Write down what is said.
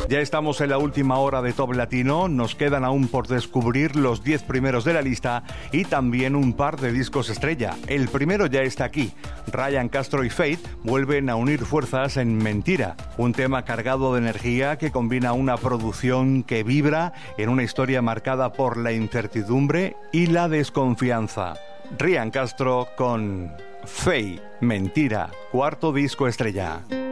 Ya estamos en la última hora de Top Latino, nos quedan aún por descubrir los 10 primeros de la lista y también un par de discos estrella. El primero ya está aquí. Ryan Castro y Feid vuelven a unir fuerzas en Mentira, un tema cargado de energía que combina una producción que vibra en una historia marcada por la incertidumbre y la desconfianza. Ryan Castro con Feid, Mentira, cuarto disco estrella.